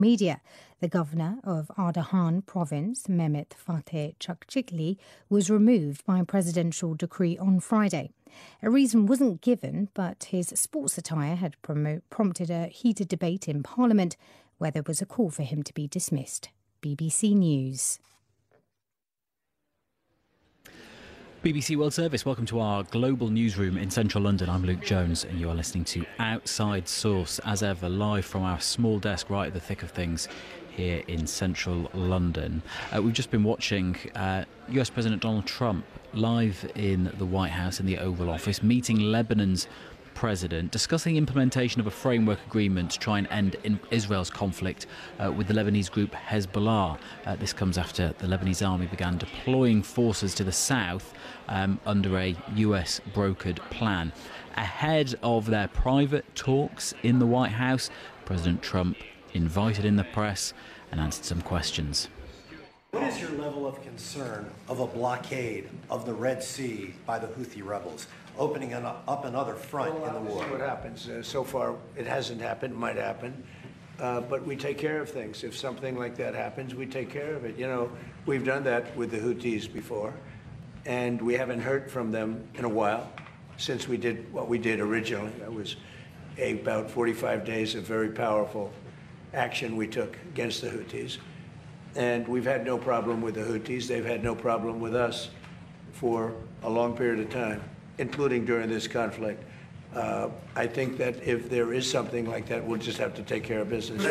media. The governor of Ardahan province, Mehmet Fateh Chakchikli, was removed by presidential decree on Friday. A reason wasn't given, but his sports attire had prompted a heated debate in Parliament, where there was a call for him to be dismissed. BBC News. BBC World Service, welcome to our global newsroom in central London. I'm Luke Jones and you are listening to Outside Source, as ever, live from our small desk right at the thick of things here in central London. We've just been watching US President Donald Trump live in the White House in the Oval Office, meeting Lebanon's president, discussing implementation of a framework agreement to try and end Israel's conflict with the Lebanese group Hezbollah. This comes after the Lebanese army began deploying forces to the south under a US brokered plan. Ahead of their private talks in the White House, President Trump invited in the press and answered some questions. What is your level of concern of a blockade of the Red Sea by the Houthi rebels, opening up another front in the war? What happens? So far, it hasn't happened. It might happen, but we take care of things. If something like that happens, we take care of it. You know, we've done that with the Houthis before, and we haven't heard from them in a while since we did what we did originally. That was about 45 days of very powerful action we took against the Houthis. And we've had no problem with the Houthis. They've had no problem with us for a long period of time, including during this conflict. I think that if there is something like that, we'll just have to take care of business.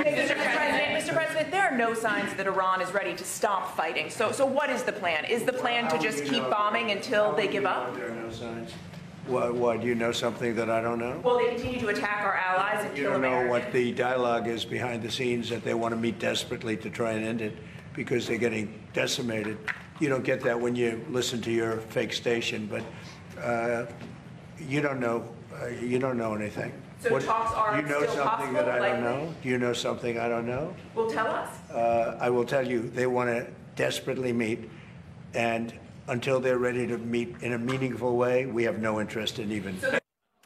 Mr. President, there are no signs that Iran is ready to stop fighting. So what is the plan? Is the plan to just keep bombing until they give up? There are no signs. Why, do you know something that I don't know? Well, they continue to attack our allies and kill Americans. You don't know what the dialogue is behind the scenes, that they want to meet desperately to try and end it because they're getting decimated. You don't get that when you listen to your fake station, but you don't know. You don't know anything. So talks are you know still something possible, that I likely? don't know? Do you know something I don't know? Well, tell us. I will tell you. They want to desperately meet, and until they're ready to meet in a meaningful way, we have no interest in even. That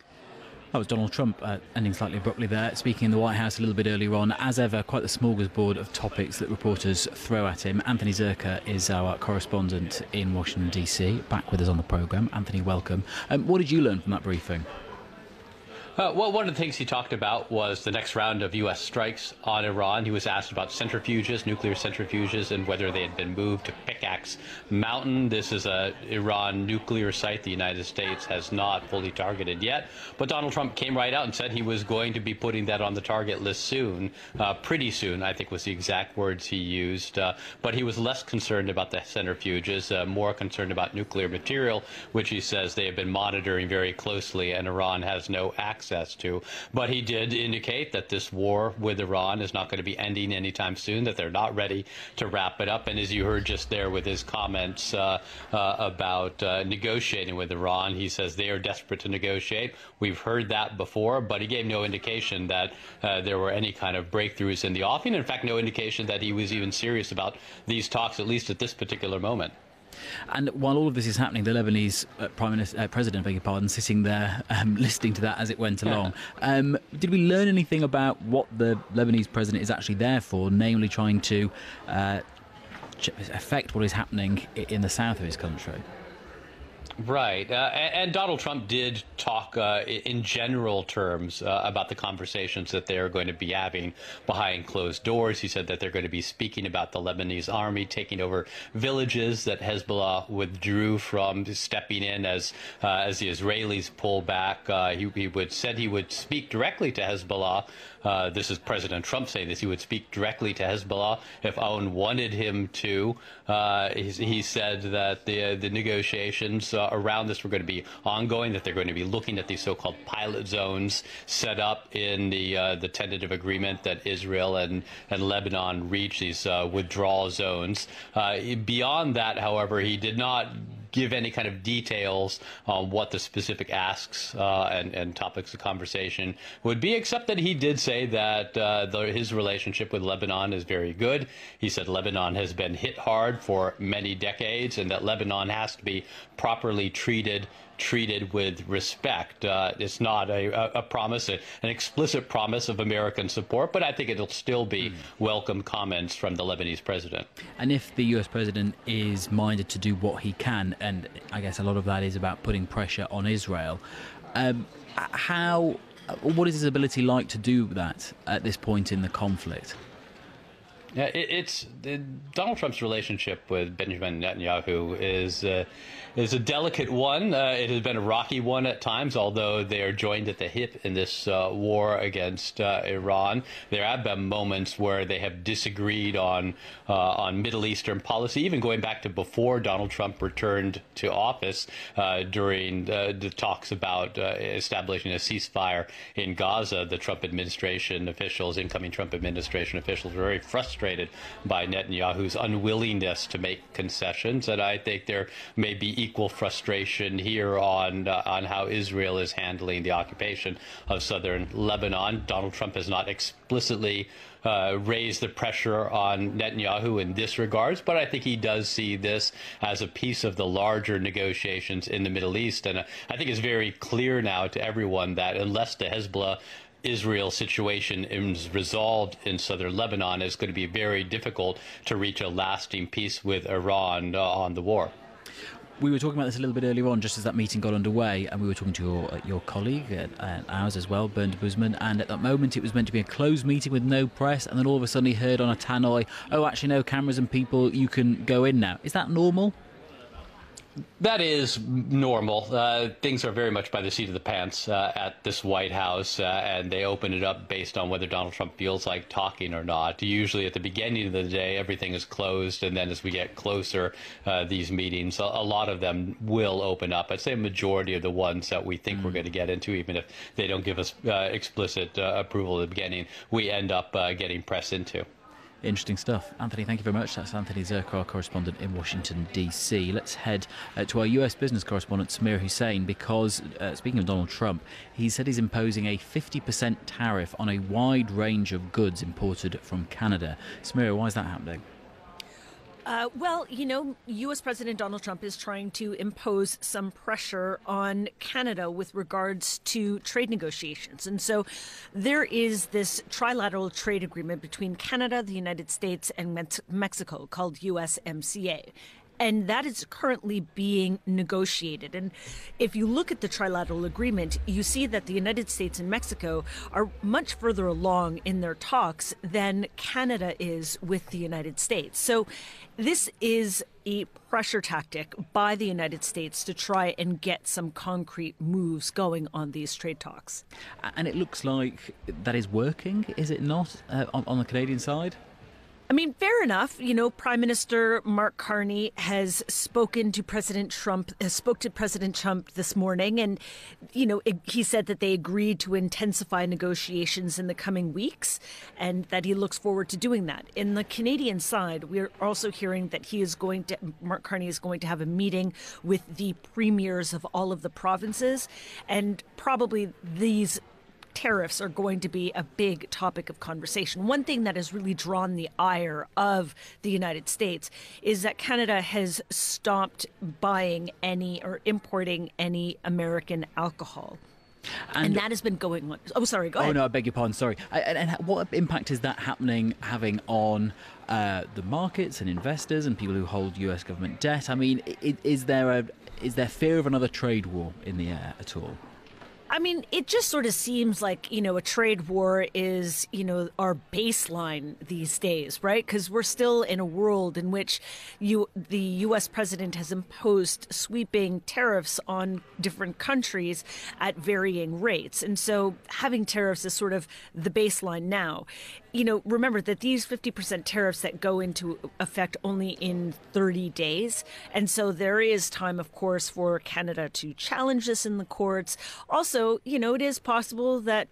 was Donald Trump ending slightly abruptly there, speaking in the White House a little bit earlier on. As ever, quite the smorgasbord of topics that reporters throw at him. Anthony Zerka is our correspondent in Washington, D.C., back with us on the programme. Anthony, welcome. What did you learn from that briefing? Well, one of the things he talked about was the next round of U.S. strikes on Iran. He was asked about centrifuges, nuclear centrifuges, and whether they had been moved to Pickaxe Mountain. This is a Iran nuclear site the United States has not fully targeted yet. But Donald Trump came right out and said he was going to be putting that on the target list soon, pretty soon, I think was the exact words he used. But he was less concerned about the centrifuges, more concerned about nuclear material, which he says they have been monitoring very closely and Iran has no access to. But he did indicate that this war with Iran is not going to be ending anytime soon, that they're not ready to wrap it up. And as you heard just there with his comments about negotiating with Iran, he says they are desperate to negotiate. We've heard that before, but he gave no indication that there were any kind of breakthroughs in the offing. In fact, no indication that he was even serious about these talks, at least at this particular moment. And while all of this is happening, the Lebanese president, beg your pardon, sitting there listening to that as it went along. Did we learn anything about what the Lebanese president is actually there for, namely trying to affect what is happening in the south of his country? Right. And Donald Trump did talk in general terms about the conversations that they're going to be having behind closed doors. He said that they're going to be speaking about the Lebanese army taking over villages that Hezbollah withdrew from, stepping in as the Israelis pull back. He said he would speak directly to Hezbollah. This is President Trump saying this. He would speak directly to Hezbollah if Aoun wanted him to. He said that the negotiations around this were going to be ongoing, that they're going to be looking at these so-called pilot zones set up in the tentative agreement that Israel and Lebanon reached, these withdrawal zones. Beyond that, however, he did not give any kind of details on what the specific asks and topics of conversation would be, except that he did say that his relationship with Lebanon is very good. He said Lebanon has been hit hard for many decades and that Lebanon has to be properly treated treated with respect. It's not a promise, an explicit promise of American support, but I think it'll still be welcome comments from the Lebanese president. And if the US president is minded to do what he can, and I guess a lot of that is about putting pressure on Israel, what is his ability like to do that at this point in the conflict? Yeah, Donald Trump's relationship with Benjamin Netanyahu is a delicate one. It has been a rocky one at times, although they are joined at the hip in this war against Iran. There have been moments where they have disagreed on Middle Eastern policy, even going back to before Donald Trump returned to office during the talks about establishing a ceasefire in Gaza. The Trump administration officials, incoming Trump administration officials, were very frustrated by Netanyahu's unwillingness to make concessions, and I think there may be equal frustration here on how Israel is handling the occupation of southern Lebanon. Donald Trump has not explicitly raised the pressure on Netanyahu in this regards, but I think he does see this as a piece of the larger negotiations in the Middle East, and I think it's very clear now to everyone that unless the Hezbollah Israel situation is resolved in southern Lebanon, it's going to be very difficult to reach a lasting peace with Iran on the war. We were talking about this a little bit earlier on, just as that meeting got underway, and we were talking to your colleague, ours as well, Bernd Busman, and at that moment it was meant to be a closed meeting with no press, and then all of a sudden he heard on a tannoy, oh, actually no cameras and people, you can go in now. Is that normal? That is normal. Things are very much by the seat of the pants at this White House, and they open it up based on whether Donald Trump feels like talking or not. Usually at the beginning of the day, everything is closed, and then as we get closer, these meetings, a lot of them will open up. I'd say a majority of the ones that we think we're going to get into, even if they don't give us explicit approval at the beginning, we end up getting press into. Interesting stuff. Anthony, thank you very much. That's Anthony Zirk, our correspondent in Washington, D.C. Let's head to our US business correspondent, Samir Hussain, because, speaking of Donald Trump, he said he's imposing a 50% tariff on a wide range of goods imported from Canada. Samir, why is that happening? Well, you know, U.S. President Donald Trump is trying to impose some pressure on Canada with regards to trade negotiations. And so there is this trilateral trade agreement between Canada, the United States, and Mexico called USMCA. And that is currently being negotiated. And if you look at the trilateral agreement, you see that the United States and Mexico are much further along in their talks than Canada is with the United States. So this is a pressure tactic by the United States to try and get some concrete moves going on these trade talks. And it looks like that is working, is it not, on the Canadian side? I mean, fair enough. You know, Prime Minister Mark Carney has spoken to President Trump, this morning. And, you know, he said that they agreed to intensify negotiations in the coming weeks and that he looks forward to doing that. In the Canadian side, we're also hearing that Mark Carney is going to have a meeting with the premiers of all of the provinces. And probably these tariffs are going to be a big topic of conversation. One thing that has really drawn the ire of the United States is that Canada has stopped buying any or importing any American alcohol. And that has been going on. Oh, sorry, go ahead. Oh, no, I beg your pardon, sorry. And what impact is that having on the markets and investors and people who hold US government debt? I mean, is there fear of another trade war in the air at all? I mean, it just sort of seems like, you know, a trade war is, you know, our baseline these days, right? Because we're still in a world in which the U.S. president has imposed sweeping tariffs on different countries at varying rates. And so having tariffs is sort of the baseline now. You know, remember that these 50% tariffs that go into effect only in 30 days. And so there is time, of course, for Canada to challenge this in the courts. Also, you know, it is possible that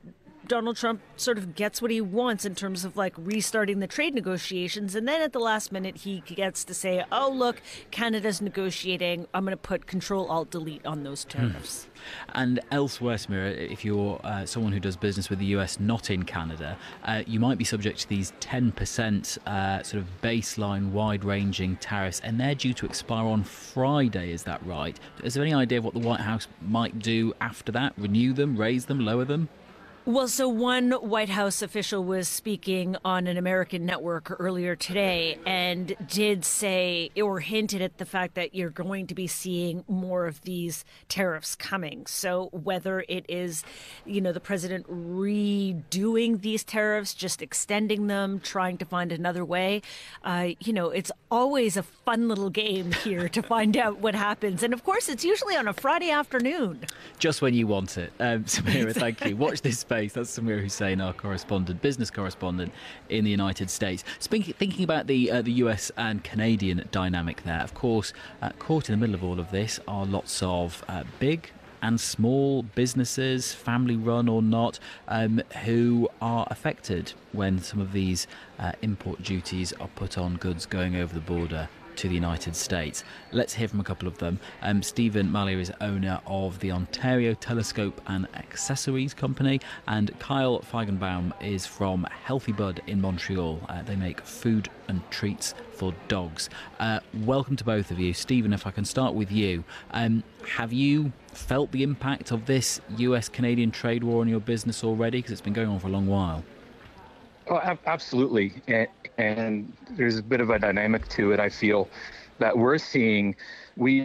Donald Trump sort of gets what he wants in terms of like restarting the trade negotiations. And then at the last minute, he gets to say, oh, look, Canada's negotiating. I'm going to put Control-Alt-Delete on those tariffs. And elsewhere, Samira, if you're someone who does business with the US, not in Canada, you might be subject to these 10% sort of baseline wide-ranging tariffs, and they're due to expire on Friday, is that right? Is there any idea of what the White House might do after that? Renew them, raise them, lower them? Well, so one White House official was speaking on an American network earlier today and did say or hinted at the fact that you're going to be seeing more of these tariffs coming. So whether it is, the president redoing these tariffs, just extending them, trying to find another way, it's always a fun little game here to find out what happens. And of course, it's usually on a Friday afternoon. Just when you want it. Samira, thank you. Watch this space. That's Samira Hussain, our business correspondent in the United States. Thinking about the US and Canadian dynamic there, of course, caught in the middle of all of this are lots of big and small businesses, family run or not, who are affected when some of these import duties are put on goods going over the border to the United States. Let's hear from a couple of them. Stephen Mallier is owner of the Ontario Telescope and Accessories Company, and Kyle Feigenbaum is from Healthy Bud in Montreal. They make food and treats for dogs. Welcome to both of you. Stephen, if I can start with you. Have you felt the impact of this US-Canadian trade war on your business already? Because it's been going on for a long while. Oh, absolutely. And there's a bit of a dynamic to it, I feel, that we're seeing. We're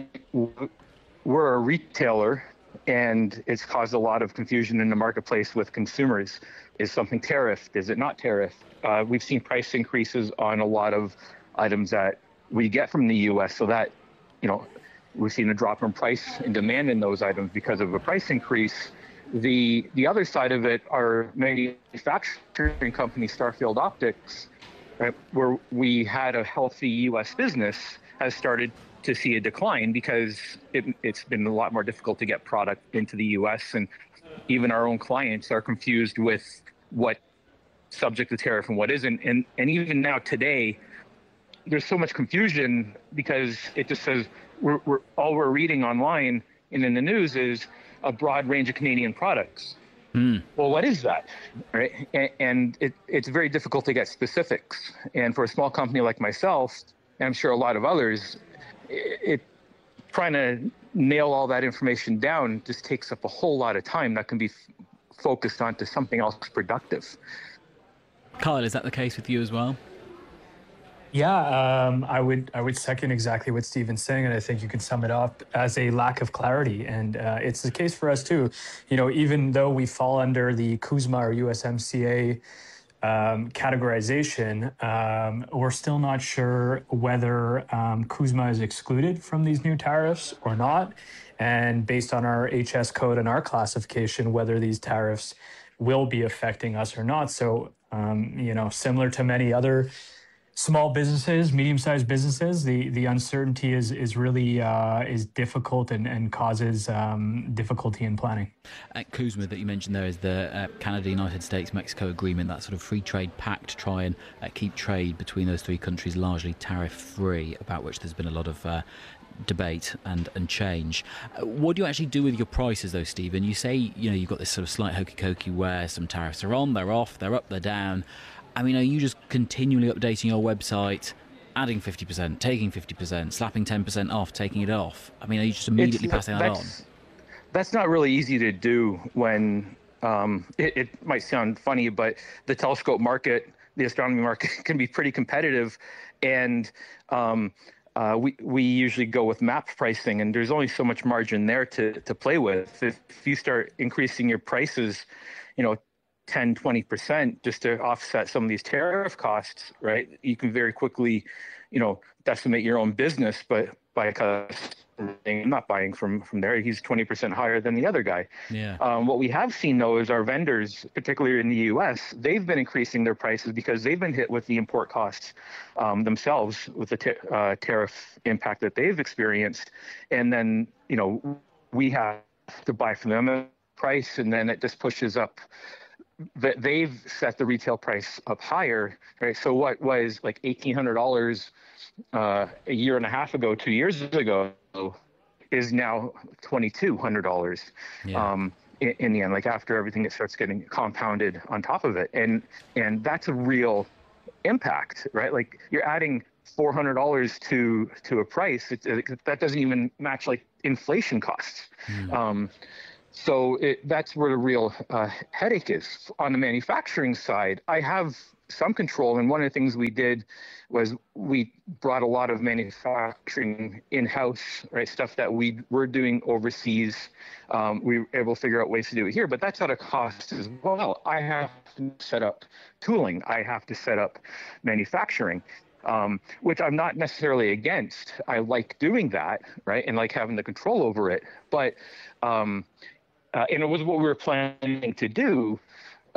a retailer, and it's caused a lot of confusion in the marketplace with consumers. Is something tariffed? Is it not tariffed? We've seen price increases on a lot of items that we get from the U.S., so that, we've seen a drop in price and demand in those items because of a price increase. The other side of it, our manufacturing company, Starfield Optics, right, where we had a healthy U.S. business, has started to see a decline because it's been a lot more difficult to get product into the U.S. And even our own clients are confused with what subject to tariff and what isn't. And even now today, there's so much confusion because it just says all we're reading online and in the news is a broad range of Canadian products. Well, what is that? Right? And it's very difficult to get specifics. And for a small company like myself, and I'm sure a lot of others, trying to nail all that information down just takes up a whole lot of time that can be focused onto something else productive. Kyle, is that the case with you as well? Yeah, I would second exactly what Stephen's saying, and I think you could sum it up as a lack of clarity. And it's the case for us too. Even though we fall under the CUSMA or USMCA categorization, we're still not sure whether CUSMA is excluded from these new tariffs or not. And based on our HS code and our classification, whether these tariffs will be affecting us or not. So, similar to many other small businesses, medium-sized businesses, the uncertainty is really difficult and causes difficulty in planning. CUSMA that you mentioned there is the Canada, United States, Mexico agreement, that sort of free trade pact to try and keep trade between those three countries largely tariff-free, about which there's been a lot of debate and change. What do you actually do with your prices though, Stephen? You say, you've got this sort of slight hokey-cokey where some tariffs are on, they're off, they're up, they're down. I mean, are you just continually updating your website, adding 50%, taking 50%, slapping 10% off, taking it off? I mean, are you just immediately passing that on? That's not really easy to do when it might sound funny, but the telescope market, the astronomy market can be pretty competitive. And we usually go with map pricing, and there's only so much margin there to play with. If you start increasing your prices, 10, 20% just to offset some of these tariff costs, right? You can very quickly, decimate your own business, but by I'm not buying from there. He's 20% higher than the other guy. Yeah. What we have seen though is our vendors, particularly in the U.S., they've been increasing their prices because they've been hit with the import costs themselves with the tariff impact that they've experienced, and then we have to buy from them a price, and then it just pushes up they've set the retail price up higher, right? So what was like $1,800 a year and a half ago, 2 years ago, is now $2,200 in the end, like after everything, it starts getting compounded on top of it. And that's a real impact, right? Like you're adding $400 to a price. That doesn't even match like inflation costs. So that's where the real headache is. On the manufacturing side, I have some control. And one of the things we did was we brought a lot of manufacturing in-house, right? Stuff that we were doing overseas. We were able to figure out ways to do it here, but that's at a cost as well. I have to set up tooling. I have to set up manufacturing. Which I'm not necessarily against. I like doing that, right? And like having the control over it. But, and it was what we were planning to do.